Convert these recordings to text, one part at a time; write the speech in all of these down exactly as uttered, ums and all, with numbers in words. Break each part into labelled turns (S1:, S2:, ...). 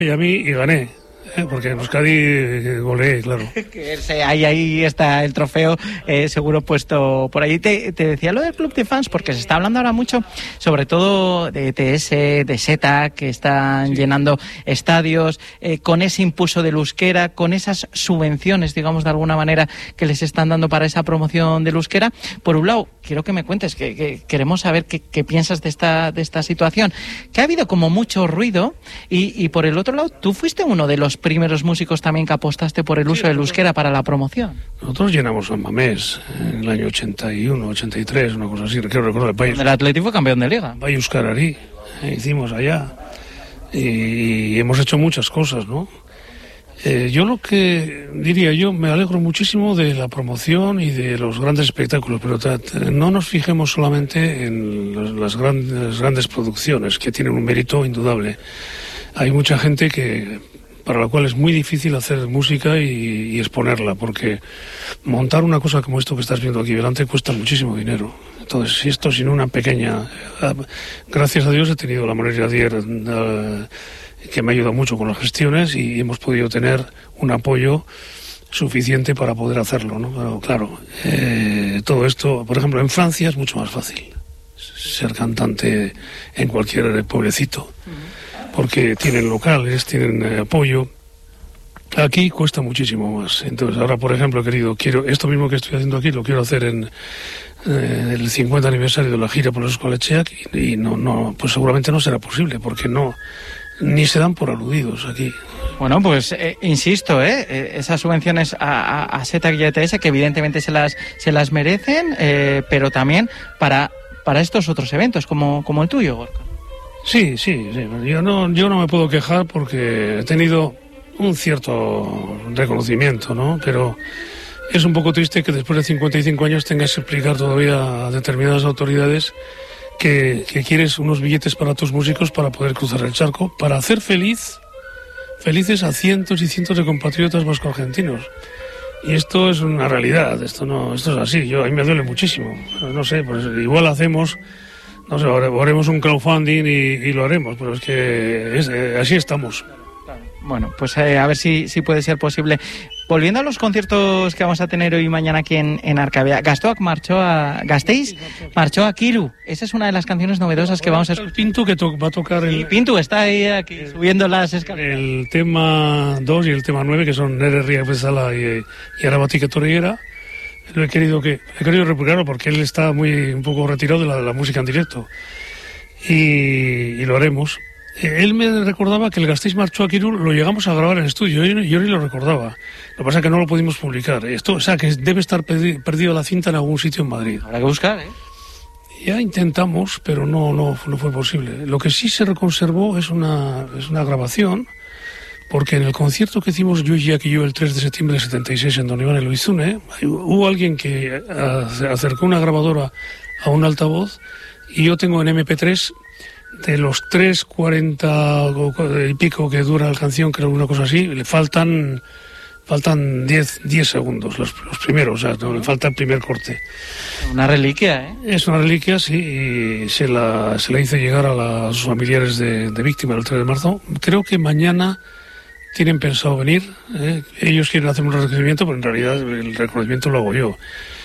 S1: y a mí y gané. Eh, porque en Euskadi goleé, claro.
S2: ahí, ahí está el trofeo eh, seguro puesto por ahí. Te, te decía lo del club de fans porque se está hablando ahora mucho, sobre todo de E T S, de SETA, que están sí. llenando estadios, eh, con ese impulso del euskera, con esas subvenciones, digamos, de alguna manera, que les están dando para esa promoción del euskera. Por un lado, quiero que me cuentes, que, que queremos saber qué, qué piensas de esta, de esta situación, que ha habido como mucho ruido, y, y por el otro lado, tú fuiste uno de los primeros músicos también que apostaste por el uso sí, del euskera para la promoción.
S1: Nosotros llenamos San Mamés en el año ochenta y uno, ochenta y tres, una cosa así, quiero recordar el país.
S2: El Atlético fue campeón de liga.
S1: Valle Euskarari, eh, hicimos allá, y, y hemos hecho muchas cosas, ¿no? Eh, yo lo que diría yo, me alegro muchísimo de la promoción y de los grandes espectáculos, pero no nos fijemos solamente en las grandes, las grandes producciones, que tienen un mérito indudable. Hay mucha gente que para la cual es muy difícil hacer música y, y exponerla, porque montar una cosa como esto que estás viendo aquí delante cuesta muchísimo dinero. Entonces, si esto sin una pequeña... Gracias a Dios he tenido la Moneda Dier, uh, que me ha ayudado mucho con las gestiones, y hemos podido tener un apoyo suficiente para poder hacerlo, ¿no? Pero claro, eh, todo esto, por ejemplo, en Francia es mucho más fácil ser cantante en cualquier pueblecito, porque tienen locales, tienen eh, apoyo. Aquí cuesta muchísimo más. Entonces ahora, por ejemplo, querido, quiero esto mismo que estoy haciendo aquí, lo quiero hacer en eh, el cincuenta aniversario de la gira por los Escolecheak, y, y no, no, pues seguramente no será posible, porque no, ni se dan por aludidos aquí.
S2: Bueno, pues eh, insisto, eh, esas subvenciones a, a, a SETA y E T S, que evidentemente se las, se las merecen, eh, pero también para, para estos otros eventos, como, como el tuyo, Gorka.
S1: Sí, sí, sí. Yo no, yo no me puedo quejar porque he tenido un cierto reconocimiento, ¿no? Pero es un poco triste que después de cincuenta y cinco años tengas que explicar todavía a determinadas autoridades que, que quieres unos billetes para tus músicos para poder cruzar el charco, para hacer feliz, felices a cientos y cientos de compatriotas vasco-argentinos. Y esto es una realidad, esto no, esto es así. Yo, a mí me duele muchísimo. No sé, pues igual hacemos... No sé, haremos un crowdfunding y, y lo haremos, pero es que es, eh, así estamos.
S2: Bueno, pues eh, a ver si, si puede ser posible. Volviendo a los conciertos que vamos a tener hoy y mañana aquí en, en Arcabea, Gastoak marchó a... Gasteiz marchó a Kiru. Esa es una de las canciones novedosas que vamos a escuchar.
S1: Pintu, que to- va a tocar el...
S2: Y Pintu está ahí aquí, el, subiendo las escaleras.
S1: El tema dos y el tema nueve, que son Nere Ria Pesala y, y Arabati que Torriera. Lo he querido que he querido replicarlo porque él está muy un poco retirado de la, de la música en directo, y, y lo haremos. Eh, él me recordaba que el Gasteiz marchó a Kiru, lo llegamos a grabar en estudio, yo, yo ni lo recordaba. Lo que pasa es que no lo pudimos publicar. Esto, o sea, que debe estar perdi- perdido la cinta en algún sitio en Madrid.
S2: Habrá que buscar, ¿eh?
S1: Ya intentamos, pero no no no fue posible. Lo que sí se reconservó es una es una grabación, porque en el concierto que hicimos yo y Jack y yo el tres de septiembre del setenta y seis en Don Iván el Loizune, hubo alguien que acercó una grabadora a un altavoz, y yo tengo en eme pe tres de los tres cuarenta y pico que dura la canción, creo una cosa así, le faltan faltan diez segundos, los, los primeros, o sea, no, le falta el primer corte.
S2: Una reliquia, ¿eh?
S1: Es una reliquia, sí, y se la, se la hice llegar a, la, a sus familiares de, de víctimas el tres de marzo. Creo que mañana tienen pensado venir, ¿eh? Ellos quieren hacer un reconocimiento, pero en realidad el reconocimiento lo hago yo.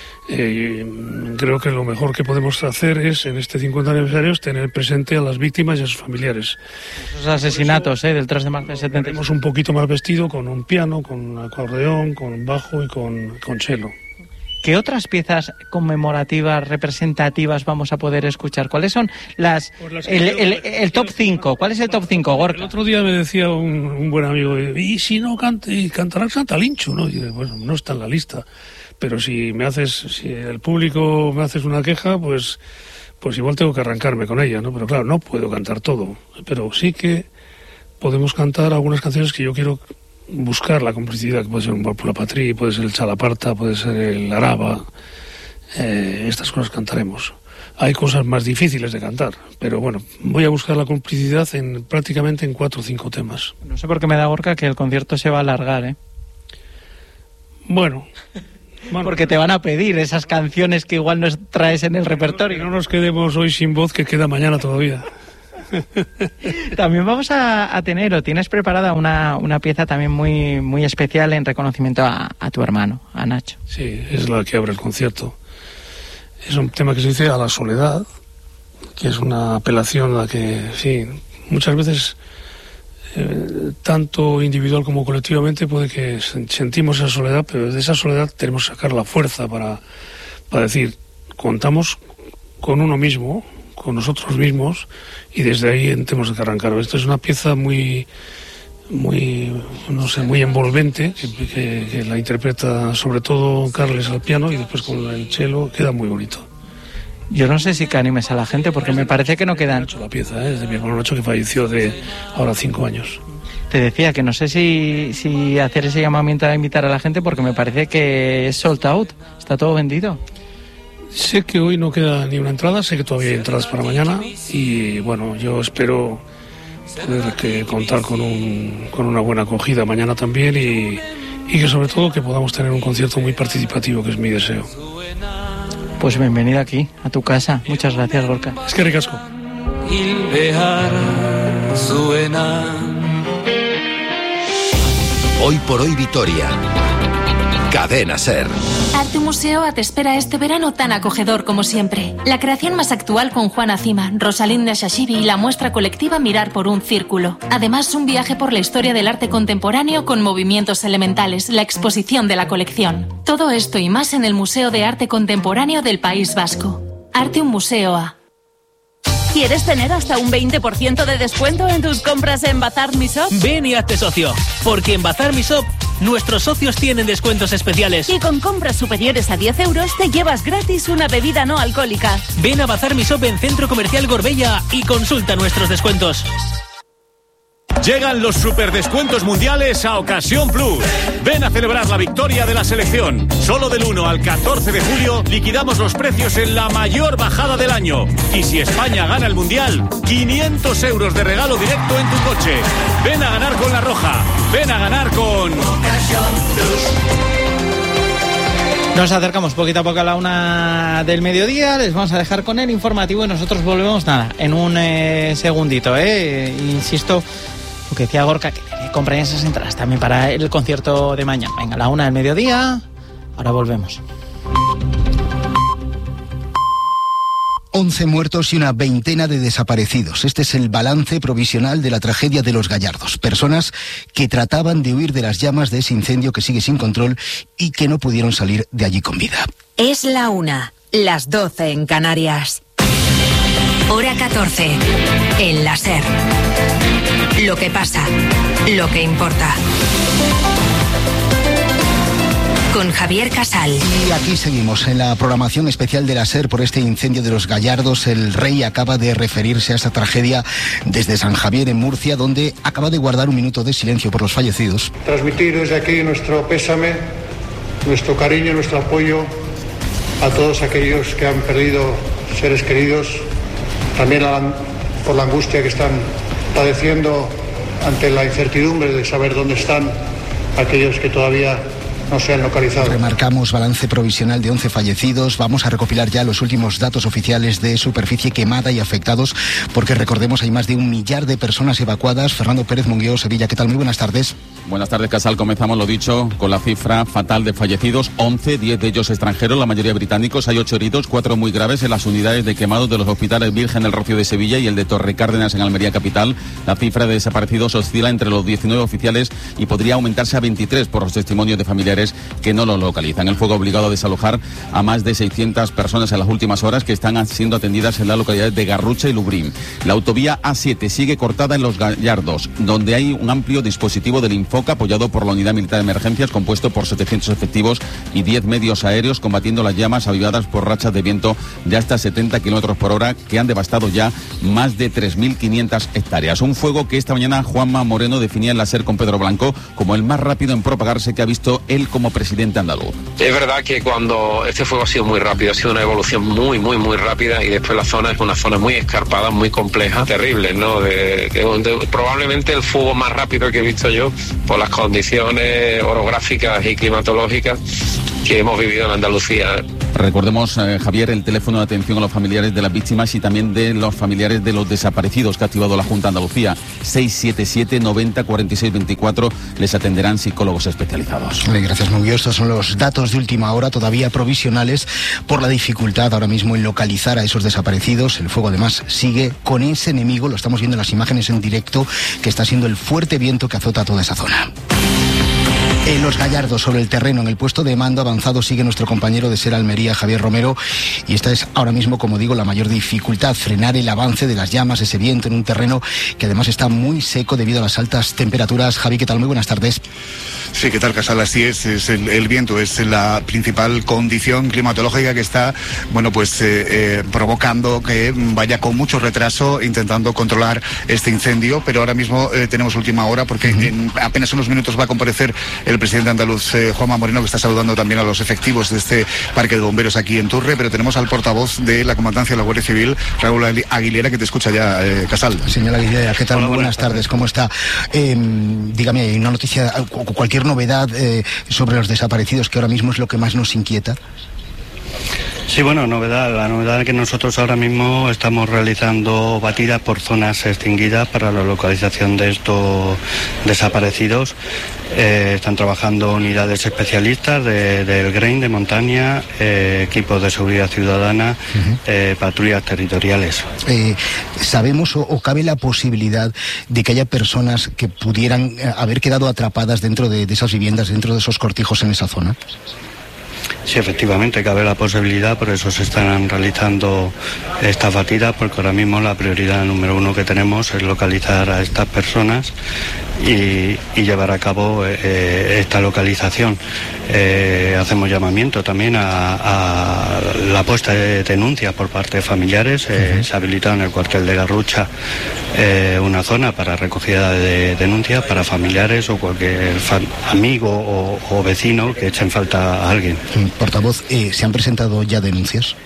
S1: Eh, creo que lo mejor que podemos hacer es, en este cincuenta aniversario, tener presente a las víctimas y a sus familiares.
S2: Esos asesinatos, ¿eh? Del tres de marzo del setenta y seis.
S1: Tenemos un poquito más vestido, con un piano, con un acordeón, con bajo y con, con cello.
S2: ¿Qué otras piezas conmemorativas, representativas vamos a poder escuchar? ¿Cuáles son las, pues las el, el, el, el top cinco? ¿Cuál es el top cinco, Gorka?
S1: El otro día me decía un, un buen amigo, ¿y si no canta, y cantará Santa Linchu? ¿No? Y digo, bueno, no está en la lista. Pero si me haces, si el público me haces una queja, pues, pues igual tengo que arrancarme con ella, ¿no? Pero claro, no puedo cantar todo. Pero sí que podemos cantar algunas canciones que yo quiero buscar la complicidad, que puede ser un Vol por la Patria, puede ser el Chalaparta, puede ser el Araba. Eh, estas cosas cantaremos. Hay cosas más difíciles de cantar, pero bueno, voy a buscar la complicidad en prácticamente en cuatro o cinco temas.
S2: No sé por qué me da, Gorka, que el concierto se va a alargar, ¿eh?
S1: Bueno... Bueno,
S2: porque te van a pedir esas canciones que igual no traes en el repertorio.
S1: No nos quedemos hoy sin voz, que queda mañana todavía.
S2: También vamos a, a tener, o tienes preparada una, una pieza también muy, muy especial en reconocimiento a, a tu hermano, a Nacho.
S1: Sí, es la que abre el concierto. Es un tema que se dice A la soledad, que es una apelación a la que, sí, muchas veces, eh, tanto individual como colectivamente, puede que sentimos esa soledad, pero de esa soledad tenemos que sacar la fuerza para, para decir, contamos con uno mismo, con nosotros mismos, y desde ahí tenemos que arrancar. Esto es una pieza muy, muy, no sé, muy envolvente, que, que, que la interpreta sobre todo Carles al piano y después con el cello, queda muy bonito.
S2: Yo no sé si que animes a la gente, porque me parece que no quedan...
S1: Nacho, la pieza, ¿eh? Es de mi hermano Nacho, que falleció de ahora cinco años.
S2: Te decía que no sé si, si hacer ese llamamiento a invitar a la gente, porque me parece que es sold out, está todo vendido.
S1: Sé que hoy no queda ni una entrada, sé que todavía hay entradas para mañana y bueno, yo espero tener que contar con, un, con una buena acogida mañana también y, y que sobre todo que podamos tener un concierto muy participativo, que es mi deseo.
S2: Pues bienvenida aquí, a tu casa. Muchas gracias, Gorka.
S1: Es que ricasco.
S3: Hoy por hoy Vitoria. Cadena Ser.
S4: Arte Museoa te espera este verano tan acogedor como siempre. La creación más actual con Juana Cima, Rosalinda Shashibi y la muestra colectiva Mirar por un círculo. Además, un viaje por la historia del arte contemporáneo con movimientos elementales, la exposición de la colección. Todo esto y más en el Museo de Arte Contemporáneo del País Vasco. Arte Museoa.
S5: ¿Quieres tener hasta un veinte por ciento de descuento en tus compras en Bazar Mi Shop?
S6: Ven y hazte socio, porque en Bazar Mi Shop nuestros socios tienen descuentos especiales.
S5: Y con compras superiores a diez euros te llevas gratis una bebida no alcohólica.
S6: Ven a Bazar Mi Shop en Centro Comercial Gorbella y consulta nuestros descuentos.
S7: Llegan los superdescuentos mundiales a Ocasión Plus. Ven a celebrar la victoria de la selección. Solo del uno al catorce de julio liquidamos los precios en la mayor bajada del año. Y si España gana el mundial, quinientos euros de regalo directo en tu coche. Ven a ganar con La Roja. Ven a ganar con Ocasión Plus.
S2: Nos acercamos poquito a poco a la una del mediodía, les vamos a dejar con el informativo y nosotros volvemos, nada, en un eh, segundito, eh. Insisto, lo que decía Gorka, que compren esas entradas también para el concierto de mañana. Venga, a la una del mediodía, ahora volvemos.
S8: once muertos y una veintena de desaparecidos. Este es el balance provisional de la tragedia de Los Gallardos. Personas que trataban de huir de las llamas de ese incendio que sigue sin control y que no pudieron salir de allí con vida.
S9: Es la una, las doce en Canarias. Hora catorce, en la Ser. Lo que pasa, lo que importa. Con Javier Casal.
S8: Y aquí seguimos en la programación especial de la SER por este incendio de Los Gallardos. El rey acaba de referirse a esta tragedia desde San Javier en Murcia, donde acaba de guardar un minuto de silencio por los fallecidos.
S10: Transmitir desde aquí nuestro pésame, nuestro cariño, nuestro apoyo a todos aquellos que han perdido seres queridos, también a, por la angustia que están padeciendo ante la incertidumbre de saber dónde están aquellos que todavía no se han localizado.
S8: Remarcamos balance provisional de once fallecidos. Vamos a recopilar ya los últimos datos oficiales de superficie quemada y afectados, porque recordemos hay más de un millar de personas evacuadas. Fernando Pérez Mungueo, Sevilla, ¿qué tal? Muy buenas tardes.
S11: Buenas tardes, Casal. Comenzamos, lo dicho, con la cifra fatal de fallecidos, once, diez de ellos extranjeros, la mayoría británicos. Hay ocho heridos, cuatro muy graves en las unidades de quemados de los hospitales Virgen del Rocío de Sevilla y el de Torre Cárdenas en Almería capital. La cifra de desaparecidos oscila entre los diecinueve oficiales y podría aumentarse a veintitrés por los testimonios de familiares que no lo localizan. El fuego ha obligado a desalojar a más de seiscientas personas en las últimas horas, que están siendo atendidas en las localidades de Garrucha y Lubrín. La autovía A siete sigue cortada en Los Gallardos, donde hay un amplio dispositivo del Infoca apoyado por la Unidad Militar de Emergencias, compuesto por setecientos efectivos y diez medios aéreos, combatiendo las llamas avivadas por rachas de viento de hasta setenta kilómetros por hora que han devastado ya más de tres mil quinientas hectáreas. Un fuego que esta mañana Juanma Moreno definía en la SER con Pedro Blanco como el más rápido en propagarse que ha visto él como presidente andaluz.
S12: Es verdad que cuando este fuego ha sido muy rápido, ha sido una evolución muy, muy, muy rápida, y después la zona es una zona muy escarpada, muy compleja, terrible, ¿no? De, de, de, probablemente el fuego más rápido que he visto yo por las condiciones orográficas y climatológicas que hemos vivido en Andalucía
S11: Recordemos, eh, Javier, el teléfono de atención a los familiares de las víctimas y también de los familiares de los desaparecidos que ha activado la Junta de Andalucía. seis siete siete, noventa, cuarenta y seis, veinticuatro. Les atenderán psicólogos especializados.
S8: Gracias, Munguio. Estos son los datos de última hora, todavía provisionales, por la dificultad ahora mismo en localizar a esos desaparecidos. El fuego, además, sigue con ese enemigo, lo estamos viendo en las imágenes en directo, que está siendo el fuerte viento que azota toda esa zona. En Los Gallardos, sobre el terreno, en el puesto de mando avanzado, sigue nuestro compañero de SER Almería, Javier Romero, y esta es ahora mismo, como digo, la mayor dificultad, frenar el avance de las llamas, ese viento en un terreno que además está muy seco debido a las altas temperaturas. Javi, ¿qué tal? Muy buenas tardes.
S13: Sí, ¿qué tal, Casal? Así es, es el, el viento es la principal condición climatológica que está, bueno, pues eh, eh, provocando que vaya con mucho retraso intentando controlar este incendio, pero ahora mismo eh, tenemos última hora porque uh-huh. en apenas unos minutos va a comparecer el presidente andaluz, eh, Juanma Moreno, que está saludando también a los efectivos de este parque de bomberos aquí en Turre, pero tenemos al portavoz de la Comandancia de la Guardia Civil, Raúl Aguilera, que te escucha ya, eh, Casal.
S8: Señor Aguilera, ¿qué tal? Hola, Muy buenas, buenas tardes. tardes, ¿cómo está? Eh, dígame, ¿hay una noticia, cualquier novedad eh, sobre los desaparecidos, que ahora mismo es lo que más nos inquieta?
S14: Sí, bueno, novedad. La novedad es que nosotros ahora mismo estamos realizando batidas por zonas extinguidas para la localización de estos desaparecidos. Eh, están trabajando unidades especialistas de, del Grain, de montaña, eh, equipos de seguridad ciudadana, uh-huh. eh, patrullas territoriales.
S8: Eh, ¿Sabemos o, o cabe la posibilidad de que haya personas que pudieran eh, haber quedado atrapadas dentro de, de esas viviendas, dentro de esos cortijos en esa zona?
S14: Sí, efectivamente, cabe la posibilidad, por eso se están realizando estas batidas, porque ahora mismo la prioridad número uno que tenemos es localizar a estas personas y, y llevar a cabo eh, esta localización. Eh, hacemos llamamiento también a, a la puesta de denuncias por parte de familiares. Eh, uh-huh. Se ha habilitado en el cuartel de Garrucha eh, una zona para recogida de denuncias para familiares o cualquier fa- amigo o, o vecino que echen falta a alguien.
S8: Portavoz, eh, ¿se han presentado ya denuncias?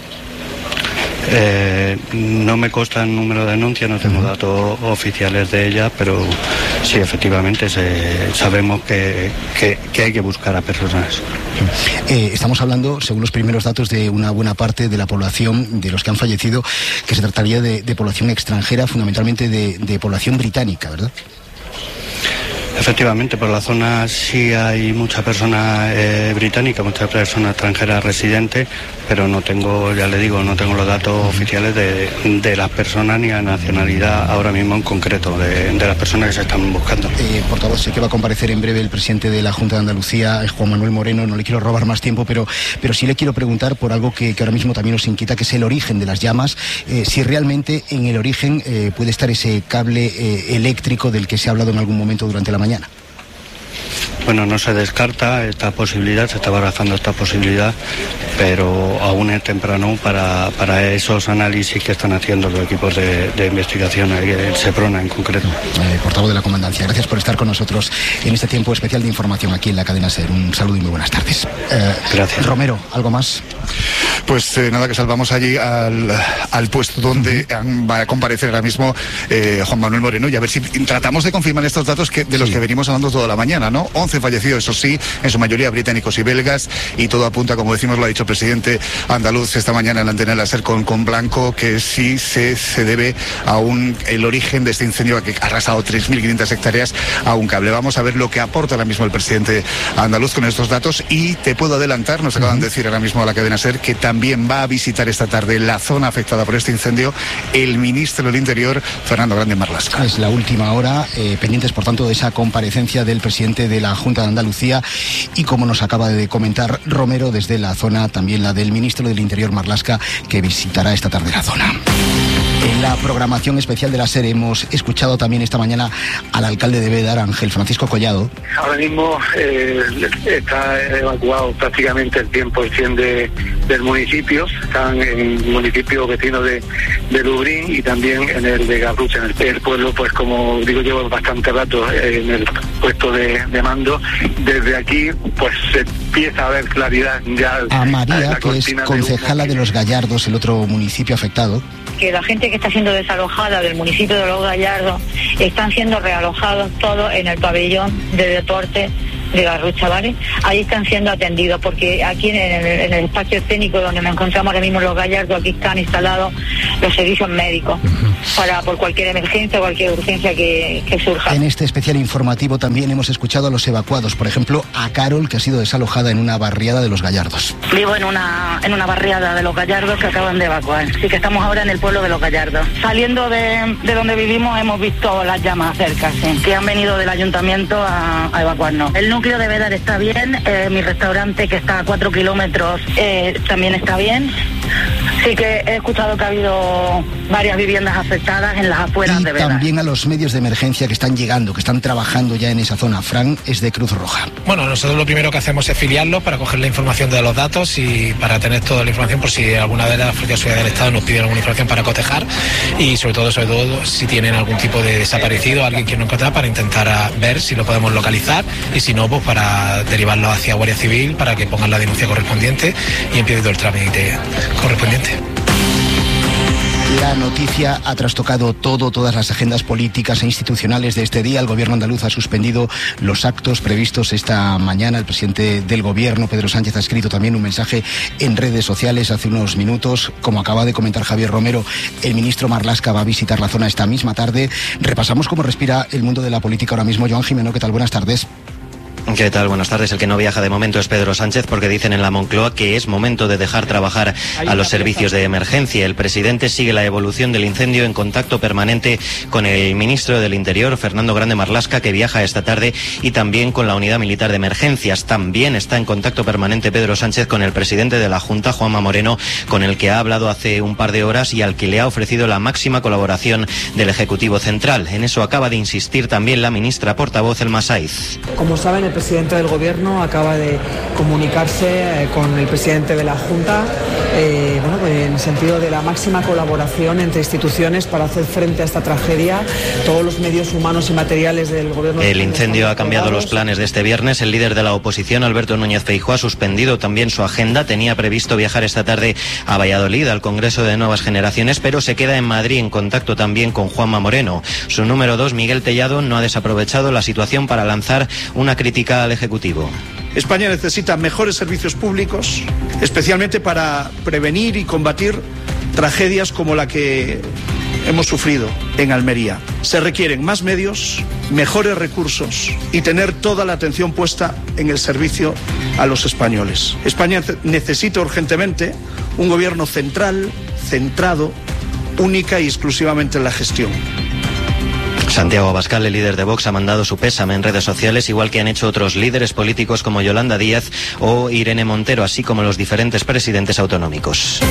S14: Eh, no me consta el número de denuncias, no tengo uh-huh. datos oficiales de ellas, pero sí, efectivamente se, sabemos que, que, que hay que buscar a personas.
S8: Eh, estamos hablando, según los primeros datos, de una buena parte de la población, de los que han fallecido, que se trataría de, de población extranjera, fundamentalmente de, de población británica, ¿verdad?
S14: Efectivamente, por la zona sí hay mucha persona eh, británica, mucha persona extranjera residente, pero no tengo, ya le digo, no tengo los datos oficiales de, de las personas ni la nacionalidad ahora mismo en concreto, de, de las personas que se están buscando.
S8: Eh, portavoz, sé que va a comparecer en breve el presidente de la Junta de Andalucía, Juan Manuel Moreno, no le quiero robar más tiempo, pero, pero sí le quiero preguntar por algo que, que ahora mismo también nos inquieta, que es el origen de las llamas, eh, si realmente en el origen eh, puede estar ese cable eh, eléctrico del que se ha hablado en algún momento durante la mañana.
S14: Bueno, no se descarta esta posibilidad, se está barajando esta posibilidad, pero aún es temprano para, para esos análisis que están haciendo los equipos de, de investigación, el SEPRONA en concreto.
S8: Eh, portavoz de la Comandancia, gracias por estar con nosotros en este tiempo especial de información aquí en la cadena SER. Un saludo y muy buenas tardes. Eh,
S14: gracias.
S8: Romero, ¿algo más?
S13: Pues eh, nada, que salvamos allí al, al puesto donde uh-huh. va a comparecer ahora mismo eh, Juan Manuel Moreno, y a ver si tratamos de confirmar estos datos que, de los sí. que venimos hablando toda la mañana, ¿no? once fallecidos, eso sí, en su mayoría británicos y belgas, y todo apunta, como decimos, lo ha dicho el presidente andaluz esta mañana en la antena de la SER con, con Blanco, que sí se, se debe a un, el origen de este incendio que ha arrasado tres mil quinientas hectáreas a un cable. Vamos a ver lo que aporta ahora mismo el presidente andaluz con estos datos, y te puedo adelantar, nos acaban uh-huh. de decir ahora mismo a la cadena SER, que también va a visitar esta tarde la zona afectada por este incendio el ministro del Interior, Fernando Grande Marlaska.
S8: Es la última hora, eh, pendientes por tanto de esa comparecencia del presidente de la Junta de Andalucía, y como nos acaba de comentar Romero, desde la zona también la del ministro del Interior Marlaska, que visitará esta tarde la zona. En la programación especial de la SER hemos escuchado también esta mañana al alcalde de Bédar, Ángel Francisco Collado.
S15: Ahora mismo eh, está evacuado prácticamente el cien por ciento de, del municipio. Están en municipios vecinos de, de Lubrín y también en el de Garrucha. En el, el pueblo, pues como digo, llevo bastante rato en el puesto de, de mando. Desde aquí, pues se empieza a ver claridad ya.
S8: A María, que es concejala de Los Gallardos, el otro municipio afectado.
S16: Que la gente que está siendo desalojada del municipio de Los Gallardos están siendo realojados todos en el pabellón de deporte de Garrucha, ¿vale? Ahí están siendo atendidos, porque aquí en el, en el espacio técnico donde nos encontramos ahora mismo los Gallardos, aquí están instalados los servicios médicos para por cualquier emergencia o cualquier urgencia que, que surja.
S8: En este especial informativo también hemos escuchado a los evacuados, por ejemplo, a Carol, que ha sido desalojada en una barriada de los Gallardos.
S17: Vivo en una, en una barriada de los Gallardos que acaban de evacuar. Así que estamos ahora en el pueblo de los Gallardos. Saliendo de, de donde vivimos hemos visto las llamas cerca, sí, que han venido del ayuntamiento a, a evacuarnos. El núcleo de Bédar está bien, eh, mi restaurante que está a cuatro kilómetros eh, también está bien. Sí que he escuchado que ha habido varias viviendas afectadas en las afueras
S8: y
S17: de Bédar.
S8: También a los medios de emergencia que están llegando, que están trabajando ya en esa zona. Fran es de Cruz Roja.
S18: Bueno, nosotros lo primero que hacemos es filiarlo para coger la información de los datos y para tener toda la información por si alguna de las Fuerzas de Seguridad del Estado nos pide alguna información para cotejar y sobre todo, sobre todo si tienen algún tipo de desaparecido, alguien que no encontrar, para intentar a ver si lo podemos localizar y si no, pues para derivarlo hacia Guardia Civil para que pongan la denuncia correspondiente y empiece todo el trámite correspondiente.
S8: La noticia ha trastocado todo, todas las agendas políticas e institucionales de este día. El gobierno andaluz ha suspendido los actos previstos esta mañana. El presidente del gobierno, Pedro Sánchez, ha escrito también un mensaje en redes sociales hace unos minutos. Como acaba de comentar Javier Romero, el ministro Marlaska va a visitar la zona esta misma tarde. Repasamos cómo respira el mundo de la política ahora mismo. Joan Jimeno, ¿qué tal? Buenas tardes.
S19: ¿Qué tal? Buenas tardes. El que no viaja de momento es Pedro Sánchez porque dicen en la Moncloa que es momento de dejar trabajar a los servicios de emergencia. El presidente sigue la evolución del incendio en contacto permanente con el ministro del Interior, Fernando Grande Marlaska, que viaja esta tarde, y también con la Unidad Militar de Emergencias. También está en contacto permanente Pedro Sánchez con el presidente de la Junta, Juanma Moreno, con el que ha hablado hace un par de horas y al que le ha ofrecido la máxima colaboración del Ejecutivo Central. En eso acaba de insistir también la ministra portavoz, Elma Saiz.
S20: Como saben, el presidente del Gobierno acaba de comunicarse eh, con el presidente de la Junta eh, bueno, en el sentido de la máxima colaboración entre instituciones para hacer frente a esta tragedia. Todos los medios humanos y materiales del Gobierno.
S19: El incendio ha cambiado los planes de este viernes. El líder de la oposición, Alberto Núñez Feijóo, ha suspendido también su agenda. Tenía previsto viajar esta tarde a Valladolid, al Congreso de Nuevas Generaciones, pero se queda en Madrid en contacto también con Juanma Moreno. Su número dos, Miguel Tellado, no ha desaprovechado la situación para lanzar una crítica al Ejecutivo.
S21: España necesita mejores servicios públicos, especialmente para prevenir y combatir tragedias como la que hemos sufrido en Almería. Se requieren más medios, mejores recursos y tener toda la atención puesta en el servicio a los españoles. España necesita urgentemente un gobierno central, centrado, única y exclusivamente en la gestión.
S19: Santiago Abascal, el líder de Vox, ha mandado su pésame en redes sociales, igual que han hecho otros líderes políticos como Yolanda Díaz o Irene Montero, así como los diferentes presidentes autonómicos.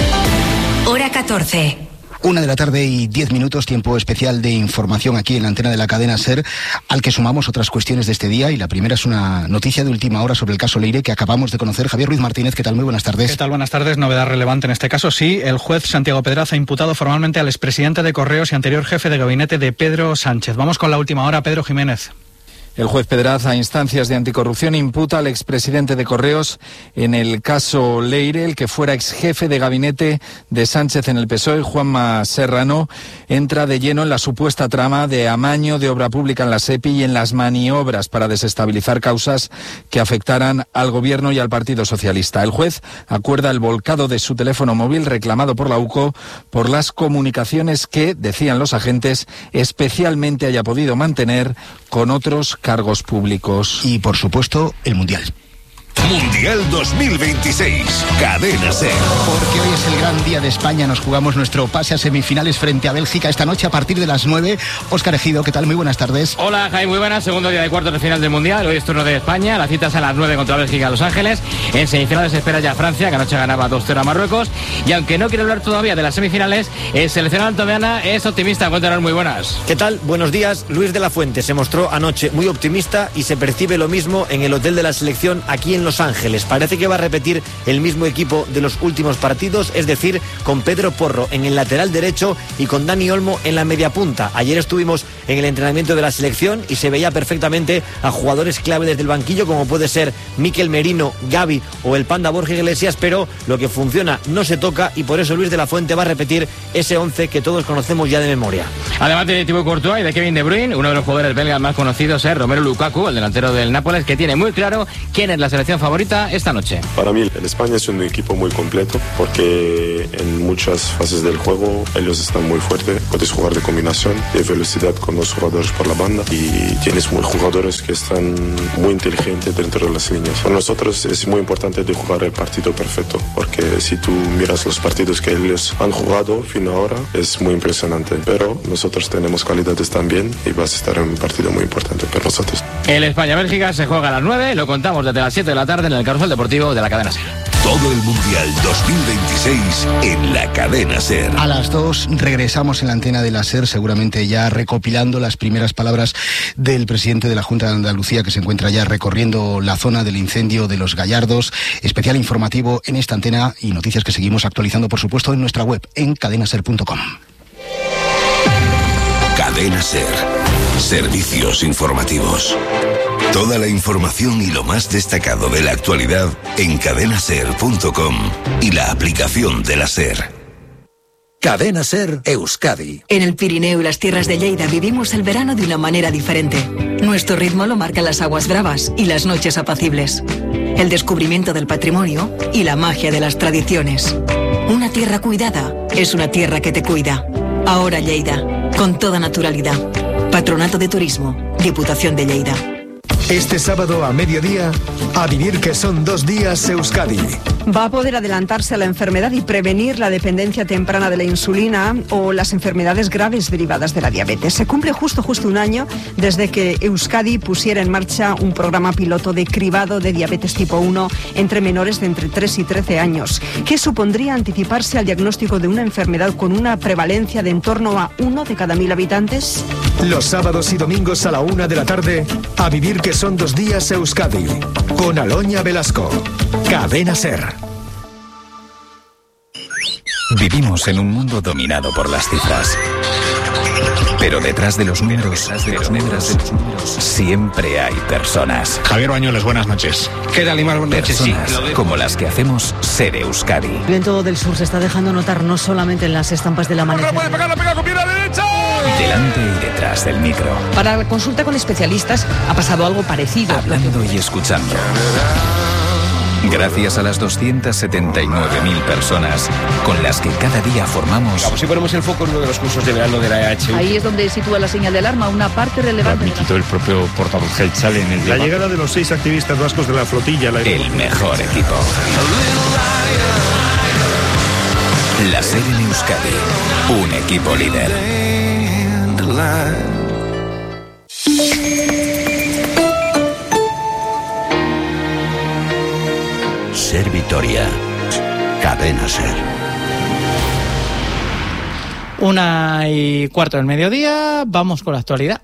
S9: Hora catorce.
S8: Una de la tarde y diez minutos, tiempo especial de información aquí en la antena de la cadena SER, al que sumamos otras cuestiones de este día, y la primera es una noticia de última hora sobre el caso Leire que acabamos de conocer. Javier Ruiz Martínez, ¿qué tal? Muy buenas tardes.
S22: ¿Qué tal? Buenas tardes. Novedad relevante en este caso. Sí, el juez Santiago Pedraz ha imputado formalmente al expresidente de Correos y anterior jefe de gabinete de Pedro Sánchez. Vamos con la última hora, Pedro Jiménez.
S23: El juez Pedraz, a instancias de anticorrupción, imputa al expresidente de Correos en el caso Leire, el que fuera exjefe de gabinete de Sánchez en el P S O E, Juanma Serrano, entra de lleno en la supuesta trama de amaño de obra pública en la SEPI y en las maniobras para desestabilizar causas que afectaran al Gobierno y al Partido Socialista. El juez acuerda el volcado de su teléfono móvil reclamado por la UCO por las comunicaciones que, decían los agentes, especialmente haya podido mantener con otros cargos públicos.
S8: Y, por supuesto, el Mundial.
S3: Mundial dos mil veintiséis, Cadena SER.
S8: Porque hoy es el gran día de España. Nos jugamos nuestro pase a semifinales frente a Bélgica esta noche a partir de las nueve. Óscar Ejido, ¿qué tal? Muy buenas tardes.
S24: Hola, Jaime, muy buenas. Segundo día de cuartos de final del Mundial. Hoy es turno de España. La cita es a las nueve contra Bélgica a Los Ángeles. En semifinales se espera ya Francia, que anoche ganaba dos cero a Marruecos. Y aunque no quiero hablar todavía de las semifinales, el seleccionado antomeana es optimista. Cuéntanos, muy buenas.
S25: ¿Qué tal? Buenos días. Luis de la Fuente se mostró anoche muy optimista y se percibe lo mismo en el hotel de la selección aquí en Los
S1: Los Ángeles. Parece que va a repetir el mismo equipo de los últimos partidos, es decir, con Pedro Porro en el lateral derecho y con Dani Olmo en la media punta. Ayer estuvimos en el entrenamiento de la selección y se veía perfectamente a jugadores clave desde el banquillo, como puede ser Mikel Merino, Gavi o el Panda Borja Iglesias, pero lo que funciona no se toca y por eso Luis de la Fuente va a repetir ese once que todos conocemos ya de memoria.
S24: Además de Thibaut Courtois y de Kevin De Bruyne, uno de los jugadores belgas más conocidos es Romelu Lukaku, el delantero del Nápoles, que tiene muy claro quién es la selección favorita esta noche.
S4: Para mí, el España es un equipo muy completo porque en muchas fases del juego ellos están muy fuertes. Puedes jugar de combinación, de velocidad con los jugadores por la banda y tienes muy jugadores que están muy inteligentes dentro de las líneas. Para nosotros es muy importante de jugar el partido perfecto porque si tú miras los partidos que ellos han jugado fin ahora es muy impresionante, pero nosotros tenemos cualidades también y va a estar en un partido muy importante para nosotros.
S24: El España-Bélgica se juega a las nueve, lo contamos desde las siete de la tarde en el Carrusel Deportivo de la cadena SER.
S3: Todo el Mundial dos mil veintiséis en la cadena SER.
S8: A las dos regresamos en la antena de la SER, seguramente ya recopilando las primeras palabras del presidente de la Junta de Andalucía, que se encuentra ya recorriendo la zona del incendio de Los Gallardos. Especial informativo en esta antena y noticias que seguimos actualizando, por supuesto, en nuestra web, en cadena ser punto com.
S3: Cadena SER. Servicios informativos. Toda la información y lo más destacado de la actualidad en cadena ser punto com y la aplicación de la SER. Cadena SER Euskadi.
S9: En el Pirineo y las tierras de Lleida vivimos el verano de una manera diferente. Nuestro ritmo lo marcan las aguas bravas y las noches apacibles. El descubrimiento del patrimonio y la magia de las tradiciones. Una tierra cuidada es una tierra que te cuida. Ahora Lleida, con toda naturalidad. Patronato de Turismo, Diputación de Lleida.
S5: Este sábado a mediodía, a vivir que son dos días Euskadi.
S6: Va a poder adelantarse a la enfermedad y prevenir la dependencia temprana de la insulina o las enfermedades graves derivadas de la diabetes. Se cumple justo justo un año desde que Euskadi pusiera en marcha un programa piloto de cribado de diabetes tipo uno entre menores de entre tres y trece años, que supondría anticiparse al diagnóstico de una enfermedad con una prevalencia de en torno a uno de cada mil habitantes.
S5: Los sábados y domingos a la una de la tarde, a vivir que son dos días Euskadi, con Aloña Velasco. Cadena SER.
S25: Vivimos en un mundo dominado por las cifras. Pero detrás de los números, detrás de los números, siempre hay personas.
S26: Javier Bañuelos, buenas noches.
S25: ¿Qué tal, Imar? Buenas noches. Personas sí, como las que hacemos SER Euskadi.
S27: El viento del sur se está dejando notar no solamente en las estampas del amanecer.
S26: ¡No puede pegar, la pega con pierna derecha!
S25: Delante y detrás del micro.
S27: Para la consulta con especialistas ha pasado algo parecido.
S25: Hablando y escuchando. Gracias a las doscientas setenta y nueve mil personas con las que cada día formamos.
S26: Vamos, si ponemos el foco en uno de los cursos de verano de la E H U.
S27: Ahí es donde sitúa la señal de alarma, una parte relevante.
S26: Lo admitió el propio portavoz Gelchal en el
S28: La debate. Llegada de los seis activistas vascos de la flotilla. La...
S25: El mejor equipo. La SER en Euskadi. Un equipo líder.
S3: SER Vitoria. Cadena SER.
S2: Una y cuarto del mediodía, vamos con la actualidad.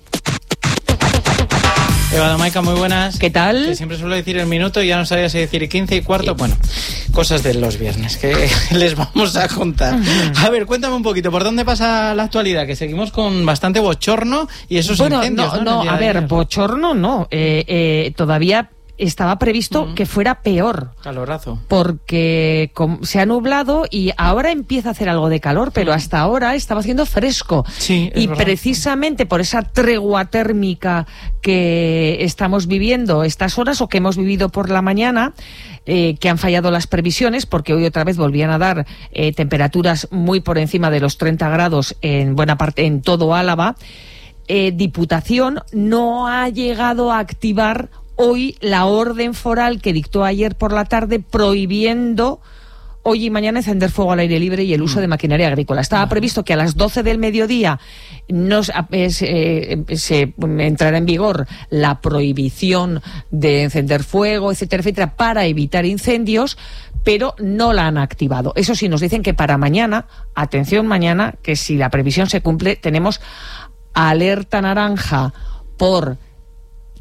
S2: Eva Domaica, muy buenas.
S27: ¿Qué tal?
S2: Que siempre suelo decir el minuto y ya no sabía si decir quince y cuarto. Sí. Bueno, cosas de los viernes que les vamos a contar. A ver, cuéntame un poquito, ¿por dónde pasa la actualidad? Que seguimos con bastante bochorno y esos
S27: bueno,
S2: incendios.
S27: No, no, no a ver, bochorno no. Eh, eh, todavía estaba previsto mm. que fuera peor.
S2: Calorazo.
S27: Porque se ha nublado y ahora empieza a hacer algo de calor, pero mm. hasta ahora estaba haciendo fresco.
S2: Sí,
S27: y
S2: verdad.
S27: Precisamente por esa tregua térmica que estamos viviendo estas horas o que hemos vivido por la mañana, eh, que han fallado las previsiones, porque hoy otra vez volvían a dar eh, temperaturas muy por encima de los treinta grados en buena parte, en todo Álava, eh, Diputación no ha llegado a activar hoy la orden foral que dictó ayer por la tarde prohibiendo hoy y mañana encender fuego al aire libre y el uso de maquinaria agrícola. Estaba previsto que a las doce del mediodía nos, es, eh, se entrará en vigor la prohibición de encender fuego, etcétera, etcétera, para evitar incendios, pero no la han activado. Eso sí, nos dicen que para mañana, atención mañana, que si la previsión se cumple, tenemos alerta naranja por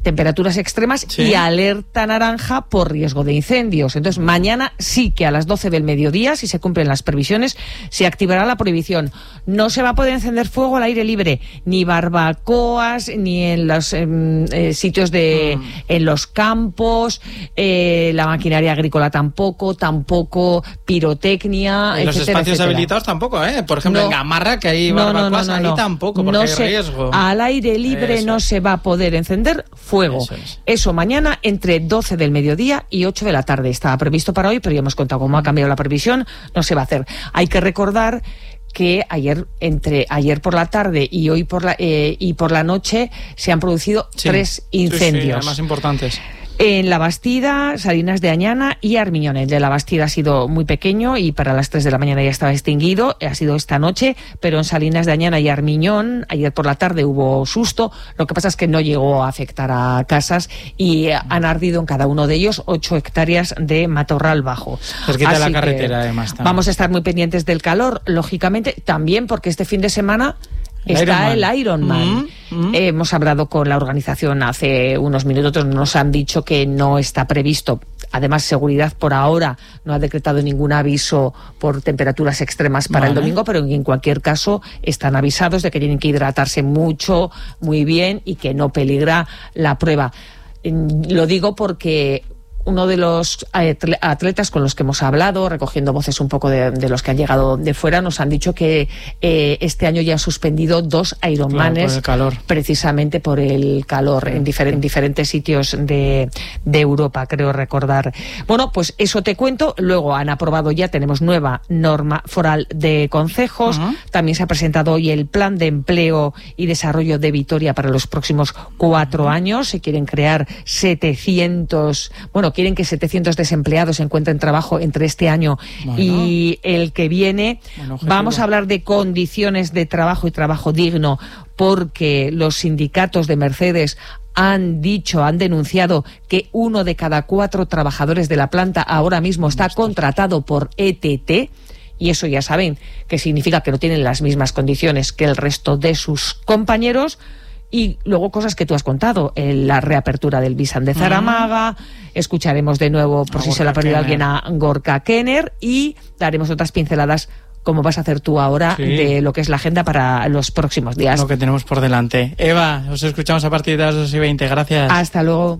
S27: temperaturas extremas sí. y alerta naranja por riesgo de incendios. Entonces, mañana sí que a las doce del mediodía, si se cumplen las previsiones, se activará la prohibición. No se va a poder encender fuego al aire libre, ni barbacoas, ni en los eh, eh, sitios de... Mm. en los campos, eh, la maquinaria agrícola tampoco, tampoco pirotecnia,
S2: en los
S27: etcétera,
S2: espacios
S27: etcétera.
S2: habilitados tampoco, ¿eh? Por ejemplo,
S27: no.
S2: en Gamarra, que hay
S27: no,
S2: barbacoas,
S27: no, no, no,
S2: ahí
S27: no.
S2: tampoco, porque
S27: no
S2: hay
S27: se,
S2: riesgo.
S27: Al aire libre Eso. no se va a poder encender fuego.
S2: Eso, es.
S27: Eso mañana entre doce del mediodía y ocho de la tarde. Estaba previsto para hoy, pero ya hemos contado cómo ha cambiado la previsión, no se va a hacer. Hay que recordar que ayer entre ayer por la tarde y hoy por la eh, y por la noche se han producido sí. tres incendios.
S2: Sí, sí, más importantes.
S27: En La Bastida, Salinas de Añana y Armiñón. El de La Bastida ha sido muy pequeño y para las tres de la mañana ya estaba extinguido. Ha sido esta noche, pero en Salinas de Añana y Armiñón, ayer por la tarde hubo susto. Lo que pasa es que no llegó a afectar a casas y han ardido en cada uno de ellos ocho hectáreas de matorral bajo.
S2: Cerquita de la carretera, además. También.
S27: Vamos a estar muy pendientes del calor, lógicamente, también porque este fin de semana está el Ironman. Mm-hmm. Eh, hemos hablado con la organización hace unos minutos, nos han dicho que no está previsto. Además, seguridad por ahora no ha decretado ningún aviso por temperaturas extremas para vale. el domingo, pero en cualquier caso están avisados de que tienen que hidratarse mucho, muy bien y que no peligra la prueba. Lo digo porque uno de los atletas con los que hemos hablado, recogiendo voces un poco de, de los que han llegado de fuera, nos han dicho que eh, este año ya han suspendido dos Ironmanes
S2: claro, por
S27: precisamente por el calor en, difer- en diferentes sitios de, de Europa, creo recordar. Bueno, pues eso te cuento. Luego han aprobado ya, tenemos nueva norma foral de concejos. Uh-huh. También se ha presentado hoy el plan de empleo y desarrollo de Vitoria para los próximos cuatro uh-huh. años. Se quieren crear setecientos, bueno, quieren que setecientos desempleados encuentren trabajo entre este año bueno. y el que viene. Bueno, vamos a hablar de condiciones de trabajo y trabajo digno, porque los sindicatos de Mercedes han dicho, han denunciado que uno de cada cuatro trabajadores de la planta ahora mismo está contratado por E T T. Y eso ya saben que significa que no tienen las mismas condiciones que el resto de sus compañeros. Y luego cosas que tú has contado, eh, la reapertura del Bisan de Zaramaga, mm. escucharemos de nuevo, por a si Gorka se le ha perdido alguien, a Gorka Kenner, y daremos otras pinceladas, como vas a hacer tú ahora, sí. de lo que es la agenda para los próximos días.
S2: Lo que tenemos por delante. Eva, os escuchamos a partir de las dos y veinte, gracias.
S27: Hasta luego.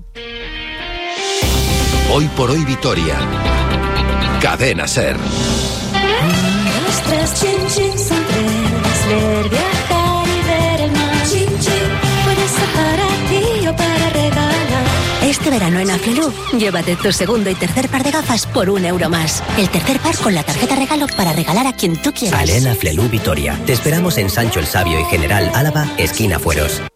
S3: Hoy por hoy Vitoria. Cadena SER.
S7: Nuestras chin chin son tres, ver, viajar y ver el mar. Chin chin, puede ser para ti o para regalar. Este verano en Aflelu, llévate tu segundo y tercer par de gafas por un euro más. El tercer par con la tarjeta regalo para regalar a quien tú quieras.
S10: Sale en Aflelu Vitoria. Te esperamos en Sancho el Sabio y General Álava, esquina Fueros.